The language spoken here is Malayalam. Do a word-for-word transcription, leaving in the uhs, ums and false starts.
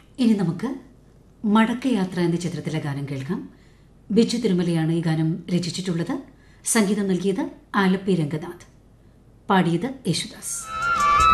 ഇനി നമുക്ക് മടക്കയാത്ര എന്ന ചിത്രത്തിലെ ഗാനം കേൾക്കാം. ബിജു തിരുമലയാണ് ഈ ഗാനം രചിച്ചിട്ടുള്ളത്. സംഗീതം നൽകിയത് ആലപ്പി രംഗനാഥ്, പാടിയത് യേശുദാസ്.